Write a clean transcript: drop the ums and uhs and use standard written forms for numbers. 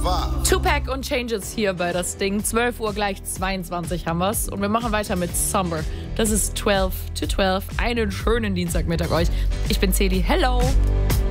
Tupac und Changes hier bei das Ding. 12 Uhr gleich 22 haben wir's. Und wir machen weiter mit Summer. Das ist 12 to 12. Einen schönen Dienstagmittag euch. Ich bin Cedi. Hello.